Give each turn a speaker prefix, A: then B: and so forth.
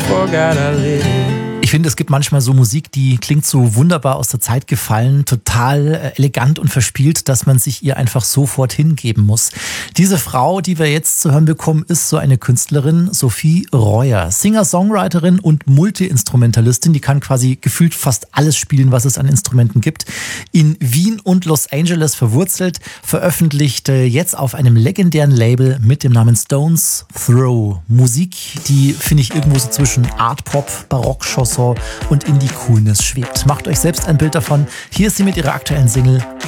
A: forgot I lived.
B: Ich finde, es gibt manchmal so Musik, die klingt so wunderbar aus der Zeit gefallen, total elegant und verspielt, dass man sich ihr einfach sofort hingeben muss. Diese Frau, die wir jetzt zu hören bekommen, ist so eine Künstlerin, Sophie Reuer. Singer-Songwriterin und Multi-Instrumentalistin, die kann quasi gefühlt fast alles spielen, was es an Instrumenten gibt. In Wien und Los Angeles verwurzelt, veröffentlicht jetzt auf einem legendären Label mit dem Namen Stones Throw. Musik, die finde ich irgendwo so zwischen Art-Pop, Barock-Chanson und Indie-Coolness schwebt. Macht euch selbst ein Bild davon. Hier ist sie mit ihrer aktuellen Single